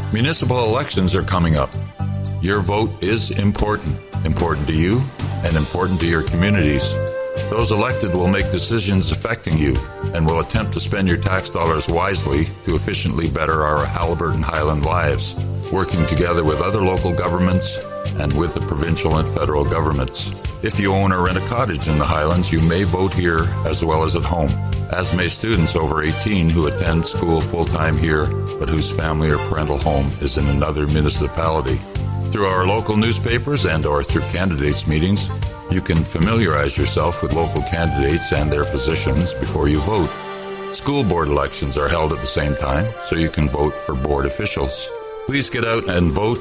Municipal elections are coming up. Your vote is important. Important to you and important to your communities. Those elected will make decisions affecting you and will attempt to spend your tax dollars wisely to efficiently better our Haliburton Highland lives, working together with other local governments and with the provincial and federal governments. If you own or rent a cottage in the Highlands, you may vote here as well as at home, as may students over 18 who attend school full-time here but whose family or parental home is in another municipality. Through our local newspapers and or through candidates' meetings, you can familiarize yourself with local candidates and their positions before you vote. School board elections are held at the same time, so you can vote for board officials. Please get out and vote.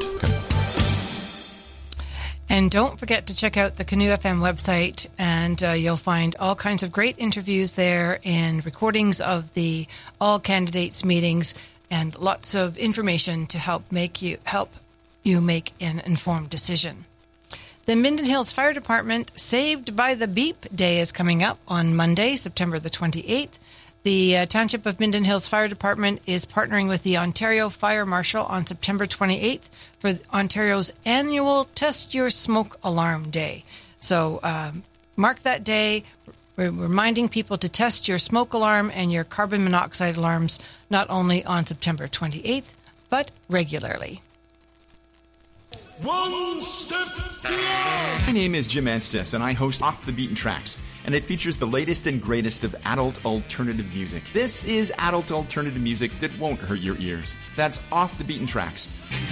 And don't forget to check out the Canoe FM website, and you'll find all kinds of great interviews there and recordings of the all candidates meetings and lots of information to help you make an informed decision. The Minden Hills Fire Department Saved by the Beep Day is coming up on Monday, September the 28th. The Township of Minden Hills Fire Department is partnering with the Ontario Fire Marshal on September 28th for Ontario's annual Test Your Smoke Alarm Day. So mark that day. We're reminding people to test your smoke alarm and your carbon monoxide alarms not only on September 28th, but regularly. One step beyond. My name is Jim Estes, and I host Off the Beaten Tracks, and it features the latest and greatest of adult alternative music. This is adult alternative music that won't hurt your ears. That's Off the Beaten Tracks.